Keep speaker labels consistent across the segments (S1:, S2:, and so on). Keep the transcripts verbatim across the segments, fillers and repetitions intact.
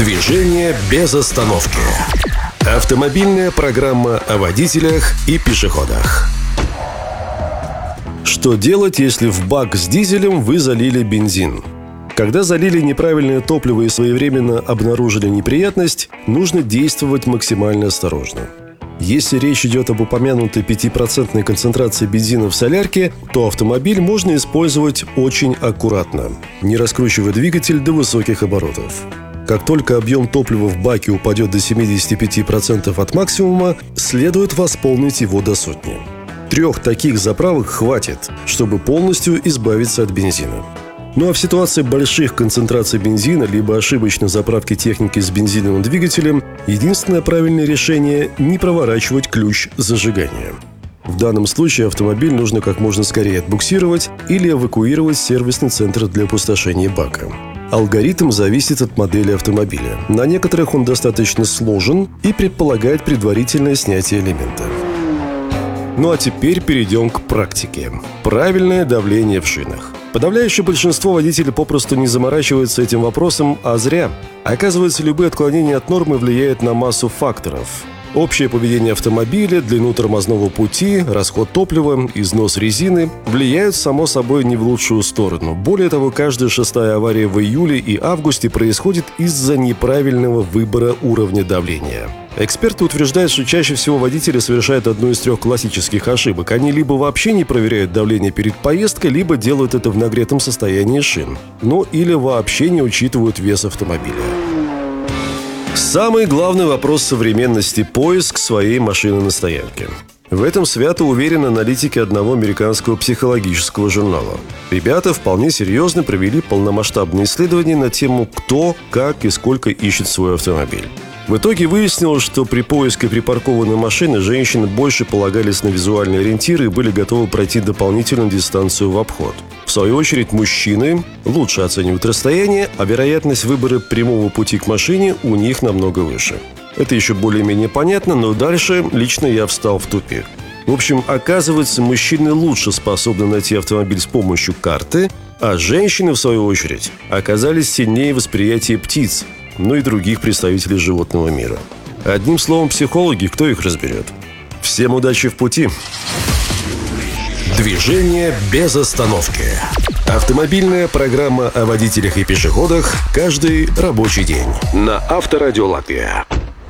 S1: Движение без остановки. Автомобильная программа о водителях и пешеходах. Что делать, если в бак с дизелем вы залили бензин? Когда залили неправильное топливо и своевременно обнаружили неприятность, нужно действовать максимально осторожно. Если речь идет об упомянутой пятипроцентной концентрации бензина в солярке, то автомобиль можно использовать очень аккуратно, не раскручивая двигатель до высоких оборотов. Как только объем топлива в баке упадет до семьдесят пять процентов от максимума, следует восполнить его до сотни. Трех таких заправок хватит, чтобы полностью избавиться от бензина. Ну а в ситуации больших концентраций бензина либо ошибочной заправки техники с бензиновым двигателем, единственное правильное решение – не проворачивать ключ зажигания. В данном случае автомобиль нужно как можно скорее отбуксировать или эвакуировать в сервисный центр для опустошения бака. Алгоритм зависит от модели автомобиля. На некоторых он достаточно сложен и предполагает предварительное снятие элемента. Ну а теперь перейдем к практике. Правильное давление в шинах. Подавляющее большинство водителей попросту не заморачиваются этим вопросом, а зря. Оказывается, любые отклонения от нормы влияют на массу факторов. Общее поведение автомобиля, длину тормозного пути, расход топлива, износ резины влияют, само собой, не в лучшую сторону. Более того, каждая шестая авария в июле и августе происходит из-за неправильного выбора уровня давления. Эксперты утверждают, что чаще всего водители совершают одну из трех классических ошибок. Они либо вообще не проверяют давление перед поездкой, либо делают это в нагретом состоянии шин. Ну или вообще не учитывают вес автомобиля. Самый главный вопрос современности – поиск своей машины на стоянке. В этом свято уверены аналитики одного американского психологического журнала. Ребята вполне серьезно провели полномасштабное исследование на тему «Кто, как и сколько ищет свой автомобиль». В итоге выяснилось, что при поиске припаркованной машины женщины больше полагались на визуальные ориентиры и были готовы пройти дополнительную дистанцию в обход. В свою очередь, мужчины лучше оценивают расстояние, а вероятность выбора прямого пути к машине у них намного выше. Это еще более-менее понятно, но дальше лично я встал в тупик. В общем, оказывается, мужчины лучше способны найти автомобиль с помощью карты, а женщины, в свою очередь, оказались сильнее в восприятии птиц, ну и других представителей животного мира. Одним словом, психологи, кто их разберет? Всем удачи в пути! Движение без остановки. Автомобильная программа о водителях и пешеходах каждый рабочий день на Авторадио Латвия.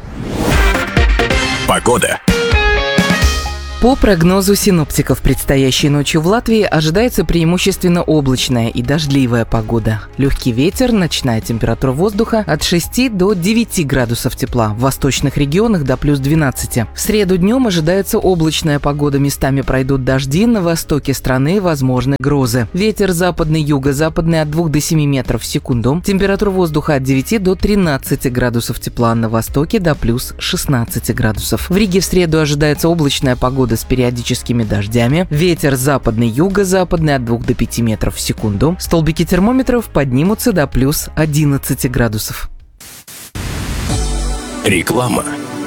S1: Погода.
S2: По прогнозу синоптиков, предстоящей ночью в Латвии ожидается преимущественно облачная и дождливая погода. Легкий ветер, ночная температура воздуха от шести до девяти градусов тепла, в восточных регионах до плюс двенадцати. В среду днем ожидается облачная погода, местами пройдут дожди, на востоке страны возможны грозы. Ветер западный, юго-западный от двух до семи метров в секунду. Температура воздуха от девяти до тринадцати градусов тепла, на востоке до плюс шестнадцати градусов. В Риге в среду ожидается облачная погода с периодическими дождями. Ветер западный, юго-западный от двух до пяти метров в секунду. Столбики термометров поднимутся до плюс одиннадцати градусов.
S1: Реклама.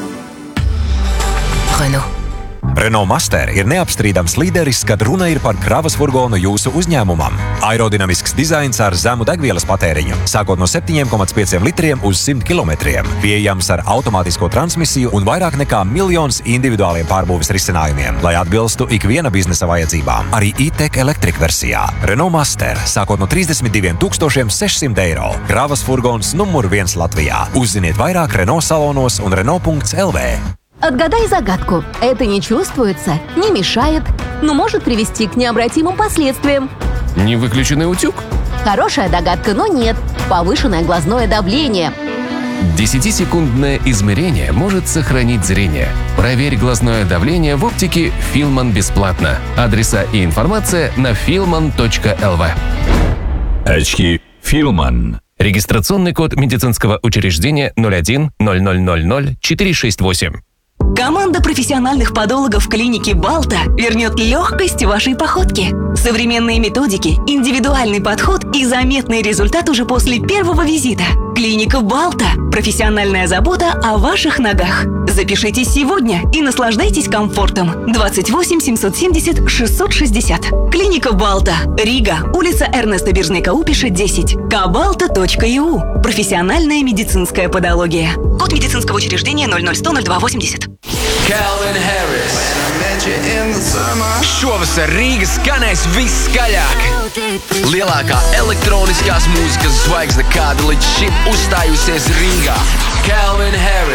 S3: Renault.
S4: Renault Master ir neapstrīdams līderis, kad runa ir par kravas furgonu jūsu uzņēmumam. Aerodinamisks dizains ar zemu degvielas patēriņu, sākot no septiņiem komats pieciem litriem uz simt kilometriem, pieejams ar automātisko transmisiju un vairāk nekā miljons individuāliem pārbūves risinājumiem, lai atbilstu ikviena biznesa vajadzībām. Arī e-tech Electric versijā. Renault Master, sākot no trīsdesmit diviem tūkstošiem sešsimt eiro. Kravas furgons numur viens Latvijā. Uzziniet vairāk Renault salonos un Renault punkts L V.
S3: Отгадай загадку. Это не чувствуется, не мешает, но может привести к необратимым последствиям.
S5: Невыключенный утюг?
S3: Хорошая догадка, но нет. Повышенное глазное давление.
S5: десятисекундное измерение может сохранить зрение. Проверь глазное давление в оптике Филман бесплатно. Адреса и информация на филман точка эл ви.
S6: Очки Филман.
S5: Регистрационный код медицинского учреждения ноль один ноль ноль ноль ноль четыре шесть восемь.
S7: Команда профессиональных подологов клиники «Балта» вернет легкость вашей походке. Современные методики, индивидуальный подход и заметный результат уже после первого визита. Клиника «Балта» – профессиональная забота о ваших ногах. Запишитесь сегодня и наслаждайтесь комфортом. двадцать восемь семьсот семьдесят шестьсот шестьдесят. Клиника «Балта», Рига, улица Эрнеста Биржника-Упиша, десять. кабалта точка и у. Профессиональная медицинская подология. Код медицинского учреждения ноль ноль сто ноль два восемьдесят.
S8: Calvin Harris. Šovasar Rīga skanēs viskaļāk. Lielākā elektroniskās mūzikas zvaigzne, kāda līdz šim uzstājusies Rīgā. Calvin Harris.